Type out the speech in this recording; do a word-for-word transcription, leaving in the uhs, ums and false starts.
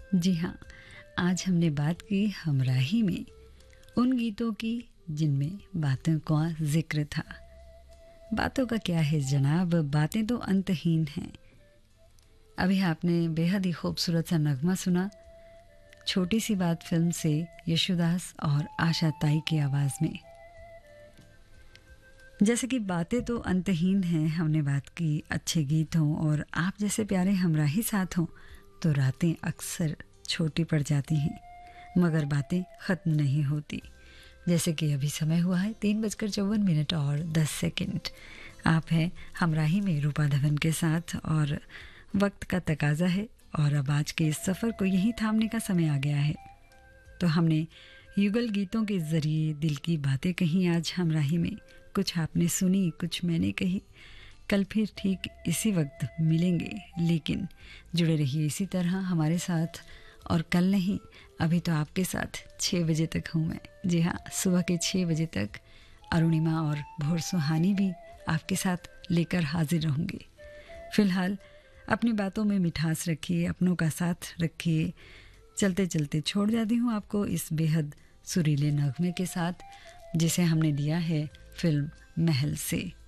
जी हाँ, आज हमने बात की हमराही में उन गीतों की जिनमें बातों का जिक्र था। बातों का क्या है जनाब, बातें तो अंतहीन हैं। अभी आपने बेहद ही खूबसूरत सा नगमा सुना, छोटी सी बात फिल्म से यशुदास और आशा ताई की आवाज़ में। जैसे कि बातें तो अंतहीन हैं, हमने बात की अच्छे गीत हों और आप जैसे प्यारे हमराही साथ हों तो रातें अक्सर छोटी पड़ जाती हैं, मगर बातें ख़त्म नहीं होती। जैसे कि अभी समय हुआ है तीन बजकर चौवन मिनट और दस सेकंड। आप हैं हमराही में रूपा धवन के साथ और वक्त का तकाजा है और अब आज के इस सफ़र को यहीं थामने का समय आ गया है। तो हमने युगल गीतों के ज़रिए दिल की बातें कहीं आज हमराही में। कुछ आपने सुनी, कुछ मैंने कही। कल फिर ठीक इसी वक्त मिलेंगे, लेकिन जुड़े रहिए इसी तरह हमारे साथ। और कल नहीं, अभी तो आपके साथ छः बजे तक हूँ मैं। जी हाँ, सुबह के छः बजे तक अरुणिमा और भोर सुहानी भी आपके साथ लेकर हाजिर रहूँगी। फ़िलहाल अपनी बातों में मिठास रखिए, अपनों का साथ रखिए। चलते चलते छोड़ जाती हूँ आपको इस बेहद सुरीले नगमे के साथ, जिसे हमने दिया है फिल्म महल से।